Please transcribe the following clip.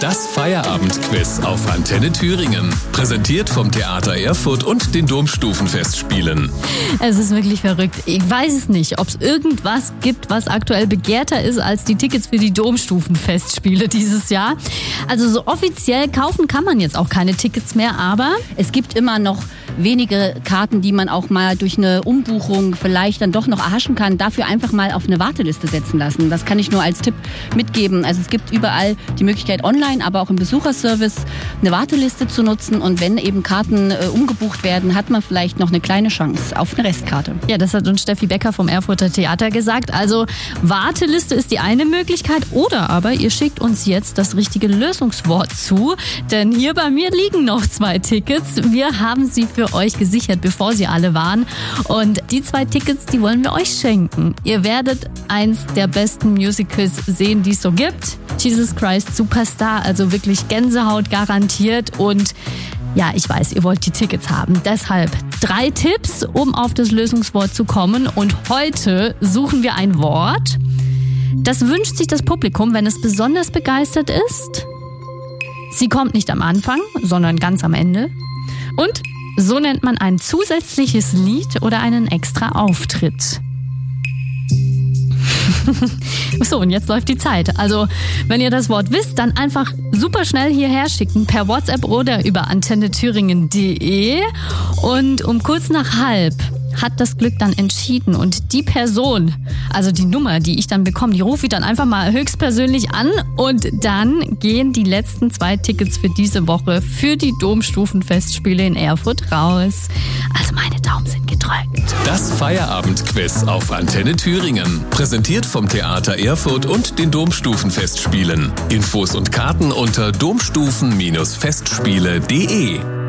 Das Feierabendquiz auf Antenne Thüringen. Präsentiert vom Theater Erfurt und den Domstufenfestspielen. Es ist wirklich verrückt. Ich weiß es nicht, ob es irgendwas gibt, was aktuell begehrter ist als die Tickets für die Domstufenfestspiele dieses Jahr. Also so offiziell kaufen kann man jetzt auch keine Tickets mehr, aber es gibt immer noch wenige Karten, die man auch mal durch eine Umbuchung vielleicht dann doch noch erhaschen kann. Dafür einfach mal auf eine Warteliste setzen lassen. Das kann ich nur als Tipp mitgeben. Also es gibt überall die Möglichkeit online, aber auch im Besucherservice eine Warteliste zu nutzen. Und wenn eben Karten umgebucht werden, hat man vielleicht noch eine kleine Chance auf eine Restkarte. Ja, das hat uns Steffi Becker vom Erfurter Theater gesagt. Also Warteliste ist die eine Möglichkeit oder aber ihr schickt uns jetzt das richtige Lösungswort zu. Denn hier bei mir liegen noch 2 Tickets. Wir haben sie für euch gesichert, bevor sie alle waren. Und die 2 Tickets, die wollen wir euch schenken. Ihr werdet eins der besten Musicals sehen, die es so gibt. Jesus Christ Superstar, also wirklich Gänsehaut garantiert. Und ja, ich weiß, ihr wollt die Tickets haben. Deshalb 3 Tipps, um auf das Lösungswort zu kommen. Und heute suchen wir ein Wort. Das wünscht sich das Publikum, wenn es besonders begeistert ist. Sie kommt nicht am Anfang, sondern ganz am Ende. Und so nennt man ein zusätzliches Lied oder einen extra Auftritt. So, und jetzt läuft die Zeit. Also, wenn ihr das Wort wisst, dann einfach super schnell hierher schicken, per WhatsApp oder über antennethüringen.de. Und um kurz nach halb hat das Glück dann entschieden. Und die Person, also die Nummer, die ich dann bekomme, die rufe ich dann einfach mal höchstpersönlich an. Und dann gehen die letzten 2 Tickets für diese Woche für die Domstufenfestspiele in Erfurt raus. Also meine Daumen sind gedrückt. Das Feierabendquiz auf Antenne Thüringen. Präsentiert vom Theater Erfurt und den Domstufenfestspielen. Infos und Karten unter domstufen-festspiele.de.